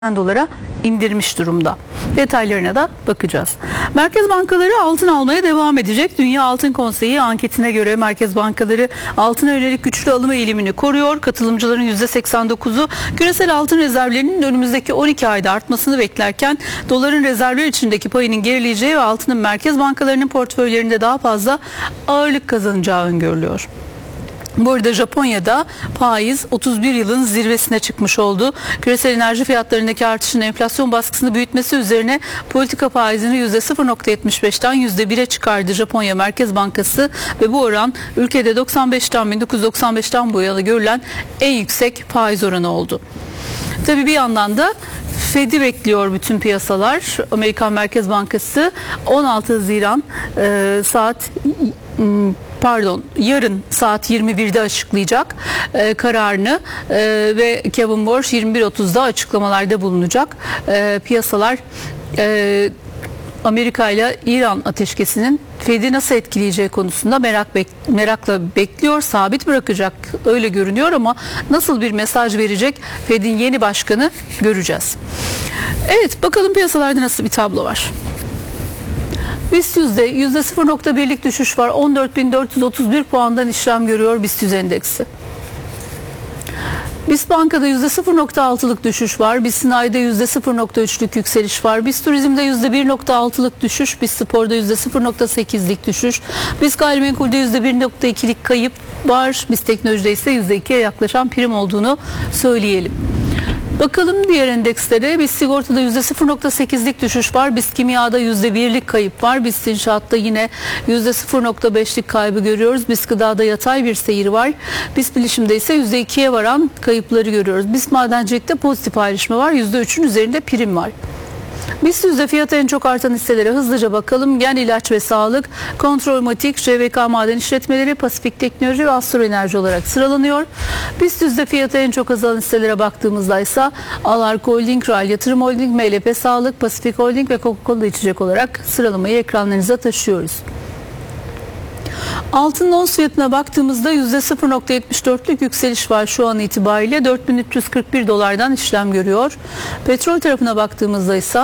dolara indirmiş durumda. Detaylarına da bakacağız. Merkez bankaları altın almaya devam edecek. Dünya Altın Konseyi anketine göre merkez bankaları altına yönelik güçlü alım eğilimini koruyor. Katılımcıların %89'u küresel altın rezervlerinin önümüzdeki 12 ayda artmasını beklerken doların rezervler içindeki payının gerileyeceği ve altının merkez bankalarının portföylerinde daha fazla ağırlık kazanacağı öngörülüyor. Bu arada Japonya'da faiz 31 yılın zirvesine çıkmış oldu. Küresel enerji fiyatlarındaki artışın enflasyon baskısını büyütmesi üzerine politika faizini %0.75'ten %1'e çıkardı Japonya Merkez Bankası ve bu oran ülkede 1995'ten bu yana görülen en yüksek faiz oranı oldu. Tabii bir yandan da Fed'i bekliyor bütün piyasalar. Amerikan Merkez Bankası 16 Haziran yarın saat 21'de açıklayacak kararını ve Kevin Warsh 21.30'da açıklamalarda bulunacak. Piyasalar Amerika ile İran ateşkesinin Fed'i nasıl etkileyeceği konusunda merakla bekliyor. Sabit bırakacak öyle görünüyor ama nasıl bir mesaj verecek Fed'in yeni başkanı göreceğiz. Evet, bakalım piyasalarda nasıl bir tablo var. BIST %0.1'lik düşüş var. 14.431 puandan işlem görüyor BIST endeksi. BIST Banka'da %0.6'lık düşüş var. BIST Sanayi'de %0.3'lük yükseliş var. BIST Turizm'de %1.6'lık düşüş. BIST Spor'da %0.8'lik düşüş. BIST Gayrimenkul'de %1.2'lik kayıp var. BIST Teknoloji'de ise %2'ye yaklaşan prim olduğunu söyleyelim. Bakalım diğer endekslere. BIST Sigorta'da %0.8'lik düşüş var. BIST Kimya'da %1'lik kayıp var. BIST İnşaat'ta yine %0.5'lik kaybı görüyoruz. BIST Gıda'da yatay bir seyir var. BIST Bilişim'de ise %2'ye varan kayıpları görüyoruz. BIST Madencilik'te pozitif ayrışma var. %3'ün üzerinde prim var. BIST fiyatı en çok artan hisselere hızlıca bakalım. Gen İlaç ve Sağlık, Kontrolmatik, CVK Maden İşletmeleri, Pasifik Teknoloji ve Astro Enerji olarak sıralanıyor. BIST fiyatı en çok azalan hisselere baktığımızda ise Alarko Holding, Ral Yatırım Holding, MLP Sağlık, Pasifik Holding ve Coca-Cola içecek olarak sıralamayı ekranlarınıza taşıyoruz. Altın ons fiyatına baktığımızda %0.74'lük yükseliş var şu an itibariyle. 4341 dolardan işlem görüyor. Petrol tarafına baktığımızda ise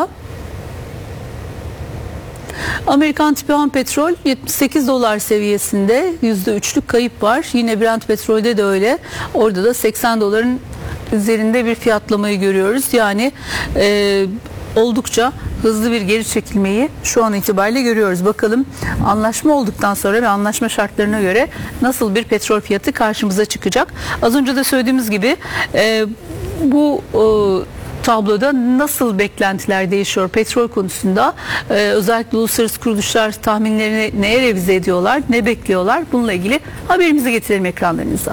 Amerikan tipi ham petrol 78 dolar seviyesinde %3'lük kayıp var. Yine Brent petrolde de öyle. Orada da 80 doların üzerinde bir fiyatlamayı görüyoruz. Yani oldukça hızlı bir geri çekilmeyi şu an itibariyle görüyoruz. Bakalım anlaşma olduktan sonra ve anlaşma şartlarına göre nasıl bir petrol fiyatı karşımıza çıkacak. Az önce de söylediğimiz gibi bu tabloda nasıl beklentiler değişiyor petrol konusunda, özellikle uluslararası kuruluşlar tahminlerini neye revize ediyorlar, ne bekliyorlar, bununla ilgili haberimizi getirelim ekranlarınıza.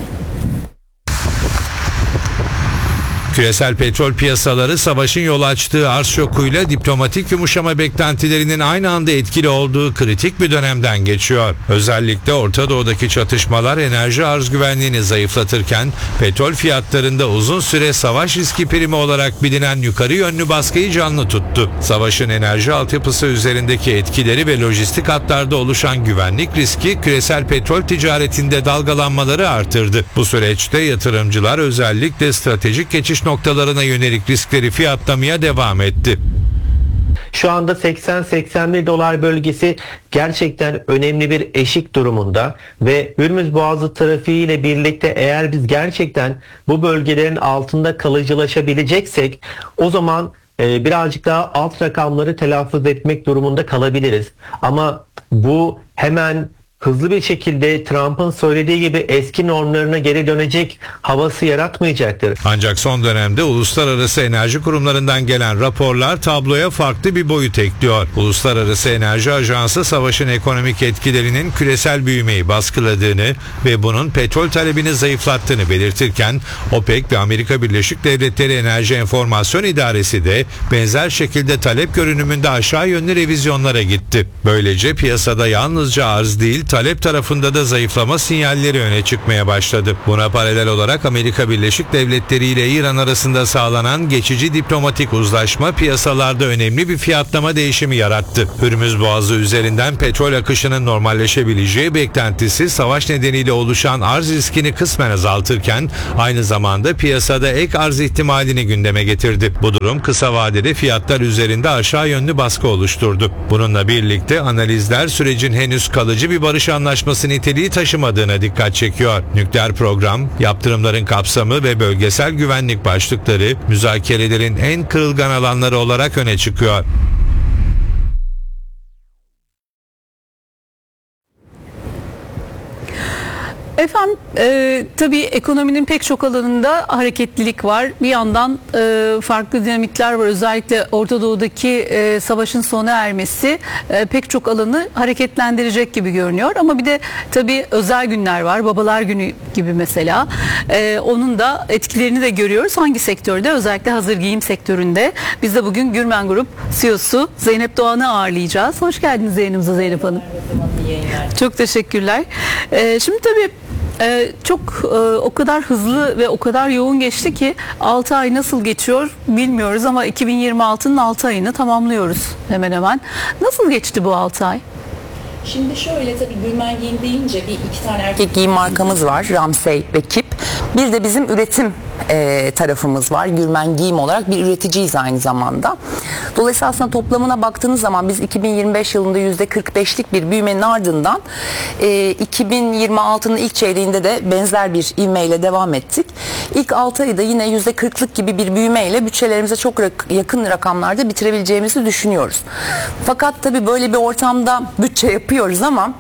Küresel petrol piyasaları savaşın yol açtığı arz şokuyla diplomatik yumuşama beklentilerinin aynı anda etkili olduğu kritik bir dönemden geçiyor. Özellikle Orta Doğu'daki çatışmalar enerji arz güvenliğini zayıflatırken petrol fiyatlarında uzun süre savaş riski primi olarak bilinen yukarı yönlü baskıyı canlı tuttu. Savaşın enerji altyapısı üzerindeki etkileri ve lojistik hatlarda oluşan güvenlik riski küresel petrol ticaretinde dalgalanmaları artırdı. Bu süreçte yatırımcılar özellikle stratejik geçiş noktalarına yönelik riskleri fiyatlamaya devam etti. Şu anda 80-81 dolar bölgesi gerçekten önemli bir eşik durumunda ve Hürmüz Boğazı trafiği ile birlikte eğer biz gerçekten bu bölgelerin altında kalıcılaşabileceksek o zaman birazcık daha alt rakamları telaffuz etmek durumunda kalabiliriz. Ama bu hemen hızlı bir şekilde Trump'ın söylediği gibi eski normlarına geri dönecek havası yaratmayacaktır. Ancak son dönemde uluslararası enerji kurumlarından gelen raporlar tabloya farklı bir boyut ekliyor. Uluslararası Enerji Ajansı savaşın ekonomik etkilerinin küresel büyümeyi baskıladığını ve bunun petrol talebini zayıflattığını belirtirken OPEC ve Amerika Birleşik Devletleri Enerji Enformasyon İdaresi de benzer şekilde talep görünümünde aşağı yönlü revizyonlara gitti. Böylece piyasada yalnızca arz değil talep tarafında da zayıflama sinyalleri öne çıkmaya başladı. Buna paralel olarak Amerika Birleşik Devletleri ile İran arasında sağlanan geçici diplomatik uzlaşma piyasalarda önemli bir fiyatlama değişimi yarattı. Hürmüz Boğazı üzerinden petrol akışının normalleşebileceği beklentisi savaş nedeniyle oluşan arz riskini kısmen azaltırken aynı zamanda piyasada ek arz ihtimalini gündeme getirdi. Bu durum kısa vadede fiyatlar üzerinde aşağı yönlü baskı oluşturdu. Bununla birlikte analizler sürecin henüz kalıcı bir barış anlaşması niteliği taşımadığına dikkat çekiyor. Nükleer program, yaptırımların kapsamı ve bölgesel güvenlik başlıkları müzakerelerin en kırılgan alanları olarak öne çıkıyor. Efendim tabii ekonominin pek çok alanında hareketlilik var. Bir yandan farklı dinamikler var. Özellikle Orta Doğu'daki savaşın sona ermesi pek çok alanı hareketlendirecek gibi görünüyor. Ama bir de tabii özel günler var. Babalar Günü gibi mesela. Onun da etkilerini de görüyoruz. Hangi sektörde? Özellikle hazır giyim sektöründe. Biz de bugün Gürmen Grup CEO'su Zeynep Doğan'ı ağırlayacağız. Hoş geldiniz yayınımıza Zeynep Hanım. Çok teşekkürler. Şimdi tabii çok o kadar hızlı ve o kadar yoğun geçti ki 6 ay nasıl geçiyor bilmiyoruz ama 2026'nın 6 ayını tamamlıyoruz hemen hemen. Nasıl geçti bu 6 ay? Şimdi şöyle, tabii Gürmen Giyim deyince iki tane erkek giyim markamız var, Ramsey ve Kip. Bir de bizim üretim tarafımız var. Gürmen Giyim olarak bir üreticiyiz aynı zamanda. Dolayısıyla aslında toplamına baktığınız zaman biz 2025 yılında %45'lik bir büyümenin ardından 2026'nın ilk çeyreğinde de benzer bir ivmeyle devam ettik. İlk 6 ayda yine %40'lık gibi bir büyümeyle bütçelerimize çok yakın rakamlarda bitirebileceğimizi düşünüyoruz. Fakat tabii böyle bir ortamda bütçe yapıyoruz ama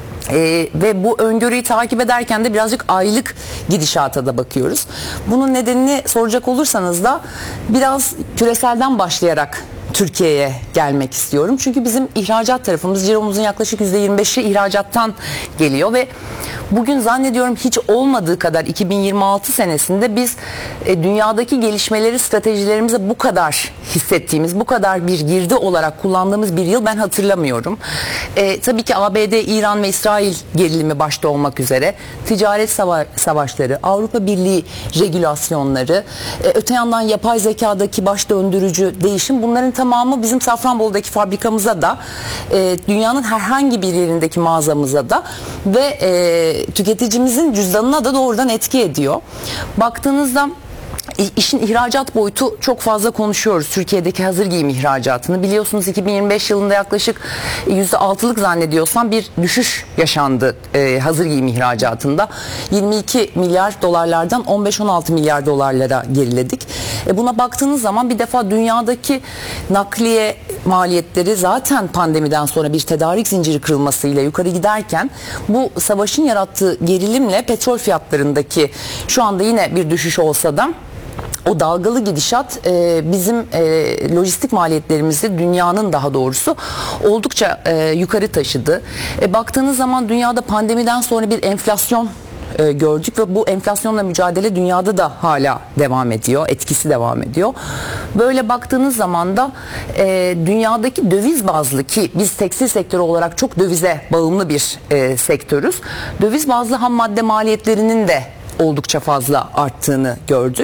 ve bu öngörüyü takip ederken de birazcık aylık gidişata da bakıyoruz. Bunun nedenini soracak olursanız da biraz küreselden başlayarak Türkiye'ye gelmek istiyorum. Çünkü bizim ihracat tarafımız, ciromuzun yaklaşık %25'i ihracattan geliyor ve bugün zannediyorum hiç olmadığı kadar 2026 senesinde biz dünyadaki gelişmeleri stratejilerimize bu kadar hissettiğimiz, bu kadar bir girdi olarak kullandığımız bir yıl ben hatırlamıyorum. Tabii ki ABD, İran ve İsrail gerilimi başta olmak üzere ticaret savaşları, Avrupa Birliği regülasyonları, öte yandan yapay zekadaki baş döndürücü değişim, bunların tamamı bizim Safranbolu'daki fabrikamıza da dünyanın herhangi bir yerindeki mağazamıza da ve tüketicimizin cüzdanına da doğrudan etki ediyor. Baktığınızda işin ihracat boyutu çok fazla konuşuyoruz. Türkiye'deki hazır giyim ihracatını. Biliyorsunuz 2025 yılında yaklaşık %6'lık zannediyorsam bir düşüş yaşandı hazır giyim ihracatında. 22 milyar dolarlardan 15-16 milyar dolarlara geriledik. Buna baktığınız zaman bir defa dünyadaki nakliye maliyetleri zaten pandemiden sonra bir tedarik zinciri kırılmasıyla yukarı giderken bu savaşın yarattığı gerilimle petrol fiyatlarındaki şu anda yine bir düşüş olsa da o dalgalı gidişat bizim lojistik maliyetlerimizi, dünyanın daha doğrusu oldukça yukarı taşıdı. Baktığınız zaman dünyada pandemiden sonra bir enflasyon gördük ve bu enflasyonla mücadele dünyada da hala devam ediyor, etkisi devam ediyor. Böyle baktığınız zaman da dünyadaki döviz bazlı, ki biz tekstil sektörü olarak çok dövize bağımlı bir sektörüz. Döviz bazlı ham madde maliyetlerinin de oldukça fazla arttığını gördük.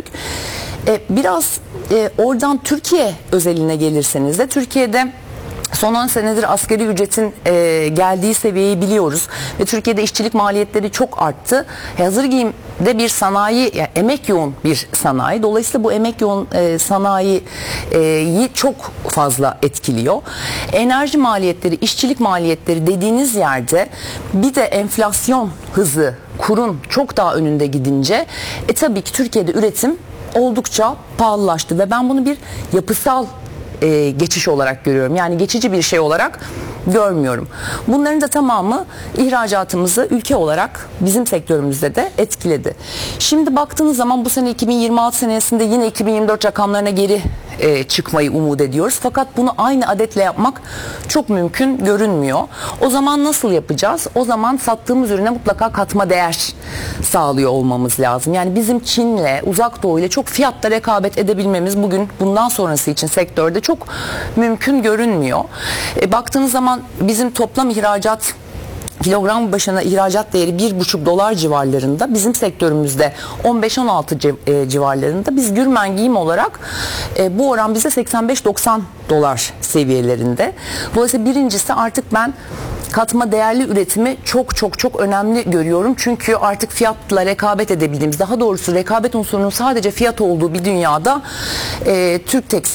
Biraz oradan Türkiye özeline gelirseniz de Türkiye'de son 10 senedir asgari ücretin geldiği seviyeyi biliyoruz ve Türkiye'de işçilik maliyetleri çok arttı. Hazır giyimde bir sanayi, yani emek yoğun bir sanayi. Dolayısıyla bu emek yoğun sanayiyi çok fazla etkiliyor. Enerji maliyetleri, işçilik maliyetleri dediğiniz yerde bir de enflasyon hızı kurun çok daha önünde gidince tabii ki Türkiye'de üretim oldukça pahalılaştı ve ben bunu bir yapısal geçiş olarak görüyorum. Yani geçici bir şey olarak görmüyorum. Bunların da tamamı ihracatımızı ülke olarak bizim sektörümüzde de etkiledi. Şimdi baktığınız zaman bu sene 2026 senesinde yine 2024 rakamlarına geri çıkmayı umut ediyoruz. Fakat bunu aynı adetle yapmak çok mümkün görünmüyor. O zaman nasıl yapacağız? O zaman sattığımız ürüne mutlaka katma değer sağlıyor olmamız lazım. Yani bizim Çin'le, Uzak Doğu ile çok fiyatta rekabet edebilmemiz bugün bundan sonrası için sektörde çok mümkün görünmüyor. Baktığınız zaman bizim toplam ihracat kilogram başına ihracat değeri 1,5 dolar civarlarında, bizim sektörümüzde 15-16 civarlarında. Biz Gürmen Giyim olarak bu oran bize 85-90 dolar seviyelerinde. Dolayısıyla birincisi, artık ben katma değerli üretimi çok önemli görüyorum. Çünkü artık fiyatla rekabet edebildiğimiz, daha doğrusu rekabet unsurunun sadece fiyat olduğu bir dünyada Türk tekstil